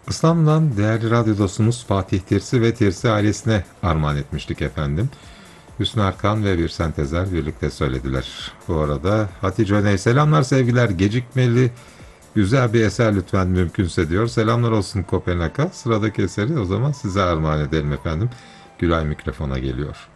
İstanbul'dan değerli radyo dostumuz Fatih Tirsi ve Tirsi ailesine armağan etmiştik efendim. Hüsnü Arkan ve bir sentezer birlikte söylediler. Bu arada Hatice Öney selamlar sevgiler gecikmeli güzel bir eser lütfen mümkünse diyor. Selamlar olsun Kopenhag'a. Sıradaki eseri o zaman size armağan edelim efendim. Gülay mikrofona geliyor.